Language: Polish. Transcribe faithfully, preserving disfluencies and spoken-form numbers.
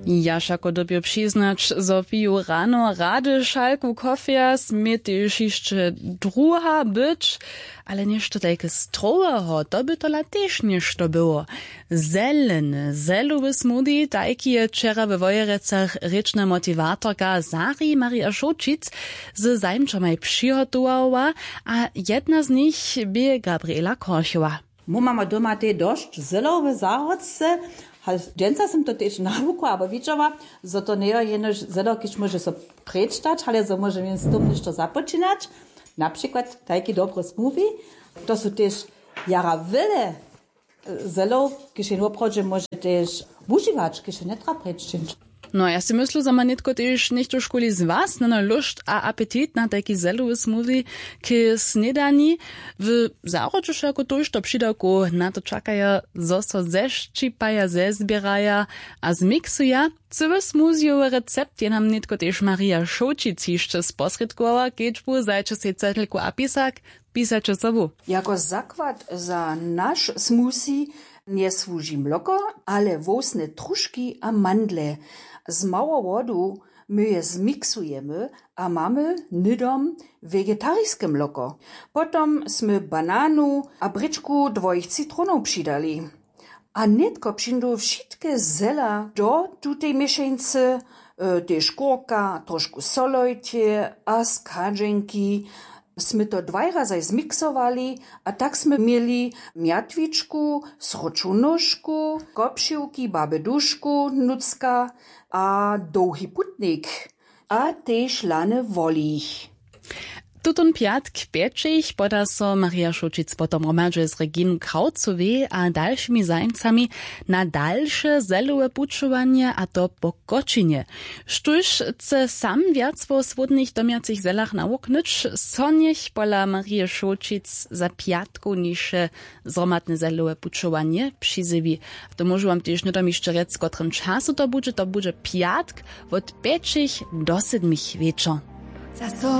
Ja šako dobio přiznać, zo piju rano rady šalku kofia, smytyš jeszcze druha być, ale nešto takie strołego, to by to latež nešto było. Zeleny, zelowy smoothie, taki je wczera we Wojerecach ryczna motivatorka Zari Maria Šočic z zajmczomaj przygotowała, a jedna z nich by Gabriela Korchowa. Mu mama doma te dość zelowe zarodce, dżęca sam to też nauku, aber widziała, że to nie jest zelo, kiż może so przedstać, ale że może więc z tym nešto zapoczynać. Na przykład taki dobry smoothie, to są też jara wiele zelo, kiż je w obchodzie może też używać, kiż nie trzeba przedstawić. No, ja si myślę, że ma nitko też nicht do szkoli z was, na lust a apetit na taki zelowy smoothie k snedani. W zarodzu jako to już to przydaku na to czekają, zo so zeszczypaja, zezbieraja, a zmiksuja. Cały smoothieowy recept je nam nitko też Maria Šočic jeszcze sposredkowała, kiečbu zajče se zettelku apisak, pisače sobu. Jako zakład za nasz smoothie nie służy mloko, ale wosne truszki a mandle. Z mało wodu my je zmiksujemy, a mamy nydom wegetarskie mloko. Potom sme bananu a bryczku dwojich citronów przydali. A netko přindu wszystkie zela do tutej mieszańcy, te szkórka, troszkę solojcie a skadženki. Sme to dvaj razaj zmiksowali, a tak sme mieli miatwiczku, sroczą nóżku, kopsiłki, babeduszku, nucka a długi putnik, a też lane wolich. Tutun piatk pieczich poda so Maria Šočic potom romadže z Reginu Kraucowej a dalszymi zajmcami na dalsze zelowe pučovanie a to po kočinie. Štuž chce sam viac vo swodnych domiacich zelach nauknyć, so niech pola Maria Šočic za piatku niže zromadne zelowe pučovanie přizywi. To môžu vám tiež nedom jeszcze rec, kotrym czasu to bude, to bude piatk od pieczich do sedmich wieczor.